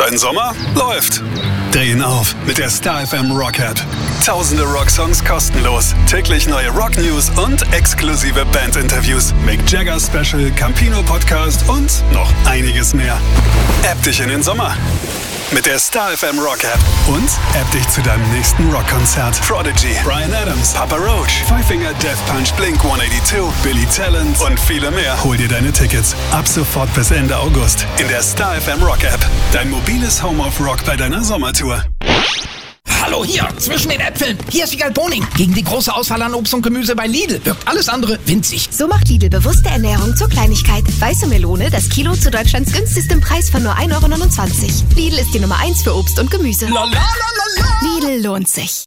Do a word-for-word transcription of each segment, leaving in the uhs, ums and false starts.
Dein Sommer läuft. Dreh ihn auf mit der Star F M Rock App. Tausende Rocksongs kostenlos, täglich neue Rock-News und exklusive Band-Interviews. Mick Jagger Special, Campino Podcast und noch einiges mehr. App dich in den Sommer mit der Star F M Rock App und App dich zu deinem nächsten Rockkonzert. Prodigy, Bryan Adams, Papa Roach, Five Finger Death Punch, Blink hundertzweiundachtzig, Billy Talent und viele mehr. Hol dir deine Tickets ab sofort bis Ende August in der Star F M Rock App. Dein mobiles Home of Rock bei deiner Sommertour. Hallo, hier, zwischen den Äpfeln. Hier ist Wiegald Boning. Gegen die große Auswahl an Obst und Gemüse bei Lidl wirkt alles andere winzig. So macht Lidl bewusste Ernährung zur Kleinigkeit. Weiße Melone, das Kilo zu Deutschlands günstigstem Preis von nur ein Euro neunundzwanzig. Lidl ist die Nummer eins für Obst und Gemüse. La, la, la, la, la. Lidl lohnt sich.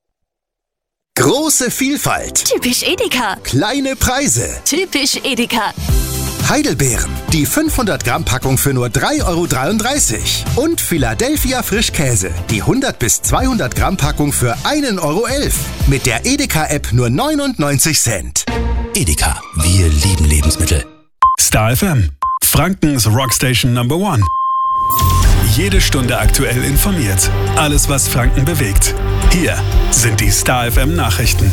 Große Vielfalt. Typisch Edeka. Kleine Preise. Typisch Edeka. Heidelbeeren. Die fünfhundert Gramm Packung für nur drei Euro dreiunddreißig. Und Philadelphia Frischkäse. Die hundert bis zweihundert Gramm Packung für ein Euro elf. Mit der Edeka-App nur neunundneunzig Cent. Edeka. Wir lieben Lebensmittel. Star F M. Frankens Rockstation Number One. Jede Stunde aktuell informiert. Alles, was Franken bewegt. Hier sind die Star F M Nachrichten.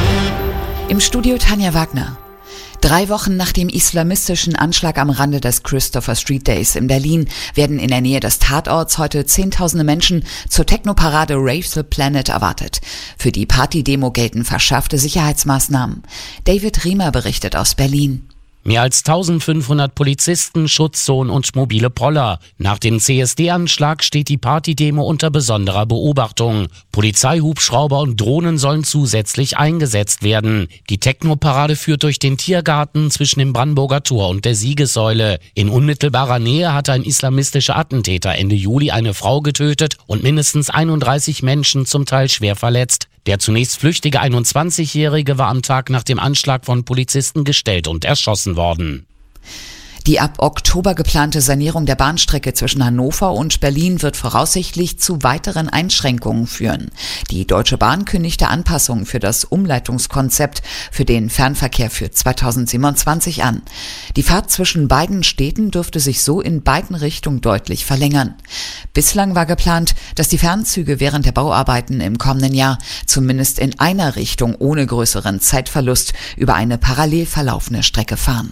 Im Studio Tanja Wagner. Drei Wochen nach dem islamistischen Anschlag am Rande des Christopher Street Days in Berlin werden in der Nähe des Tatorts heute Zehntausende Menschen zur Technoparade Rave the Planet erwartet. Für die Partydemo gelten verschärfte Sicherheitsmaßnahmen. David Riemer berichtet aus Berlin. Mehr als eintausendfünfhundert Polizisten, Schutzzonen und mobile Poller. Nach dem C S D-Anschlag steht die Partydemo unter besonderer Beobachtung. Polizeihubschrauber und Drohnen sollen zusätzlich eingesetzt werden. Die Technoparade führt durch den Tiergarten zwischen dem Brandenburger Tor und der Siegessäule. In unmittelbarer Nähe hatte ein islamistischer Attentäter Ende Juli eine Frau getötet und mindestens einunddreißig Menschen zum Teil schwer verletzt. Der zunächst flüchtige einundzwanzigjährige war am Tag nach dem Anschlag von Polizisten gestellt und erschossen worden. Die ab Oktober geplante Sanierung der Bahnstrecke zwischen Hannover und Berlin wird voraussichtlich zu weiteren Einschränkungen führen. Die Deutsche Bahn kündigte Anpassungen für das Umleitungskonzept für den Fernverkehr für zweitausendsiebenundzwanzig an. Die Fahrt zwischen beiden Städten dürfte sich so in beiden Richtungen deutlich verlängern. Bislang war geplant, dass die Fernzüge während der Bauarbeiten im kommenden Jahr zumindest in einer Richtung ohne größeren Zeitverlust über eine parallel verlaufende Strecke fahren.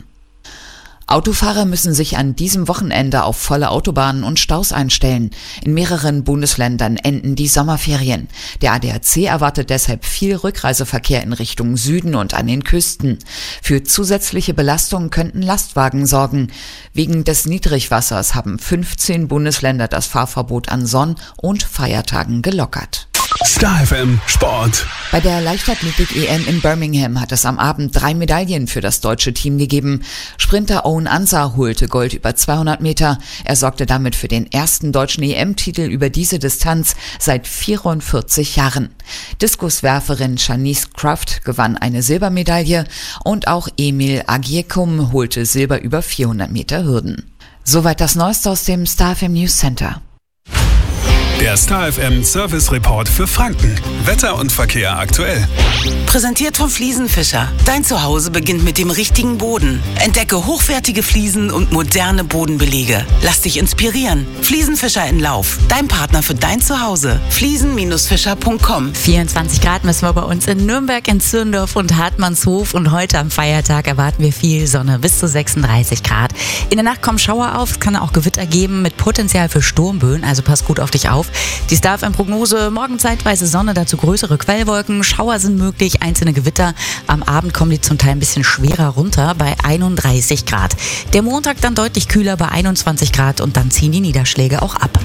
Autofahrer müssen sich an diesem Wochenende auf volle Autobahnen und Staus einstellen. In mehreren Bundesländern enden die Sommerferien. Der A D A C erwartet deshalb viel Rückreiseverkehr in Richtung Süden und an den Küsten. Für zusätzliche Belastungen könnten Lastwagen sorgen. Wegen des Niedrigwassers haben fünfzehn Bundesländer das Fahrverbot an Sonn- und Feiertagen gelockert. Star F M Sport. Bei der Leichtathletik-E M in Birmingham hat es am Abend drei Medaillen für das deutsche Team gegeben. Sprinter Owen Ansah holte Gold über zweihundert Meter. Er sorgte damit für den ersten deutschen E M-Titel über diese Distanz seit vierundvierzig Jahren. Diskuswerferin Shanice Kraft gewann eine Silbermedaille und auch Emil Agiekum holte Silber über vierhundert Meter Hürden. Soweit das Neueste aus dem Star F M News Center. Der Star F M Service Report für Franken. Wetter und Verkehr aktuell. Präsentiert von Fliesenfischer. Dein Zuhause beginnt mit dem richtigen Boden. Entdecke hochwertige Fliesen und moderne Bodenbelege. Lass dich inspirieren. Fliesenfischer in Lauf. Dein Partner für dein Zuhause. fliesen Fischer Punkt com. vierundzwanzig Grad messen wir bei uns in Nürnberg, in Zürndorf und Hartmannshof. Und heute am Feiertag erwarten wir viel Sonne, bis zu sechsunddreißig Grad. In der Nacht kommen Schauer auf. Es kann auch Gewitter geben mit Potenzial für Sturmböen. Also pass gut auf dich auf. Die Star F M-Prognose: morgen zeitweise Sonne, dazu größere Quellwolken, Schauer sind möglich, einzelne Gewitter. Am Abend kommen die zum Teil ein bisschen schwerer runter bei einunddreißig Grad. Der Montag dann deutlich kühler bei einundzwanzig Grad und dann ziehen die Niederschläge auch ab.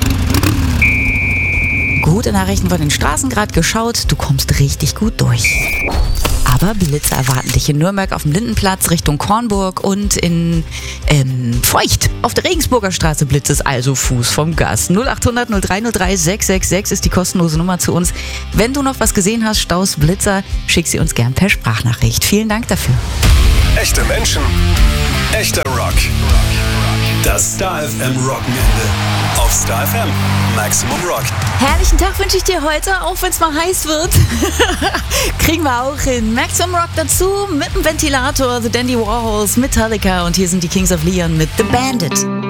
Gute Nachrichten von den Straßen gerade geschaut, du kommst richtig gut durch. Aber Blitze erwarten dich in Nürnberg auf dem Lindenplatz Richtung Kornburg und in ähm, Feucht auf der Regensburger Straße blitzt es, also Fuß vom Gas. null achthundert null drei null drei sechs sechs sechs ist die kostenlose Nummer zu uns. Wenn du noch was gesehen hast, Staus, Blitzer, schick sie uns gern per Sprachnachricht. Vielen Dank dafür. Echte Menschen, echter Rock. Das Star F M Wochenende auf Star F M Maximum Rock. Herrlichen Tag wünsche ich dir heute, auch wenn es mal heiß wird. Kriegen wir auch hin. Maximum Rock dazu mit dem Ventilator, The Dandy Warhols, Metallica und hier sind die Kings of Leon mit The Bandit.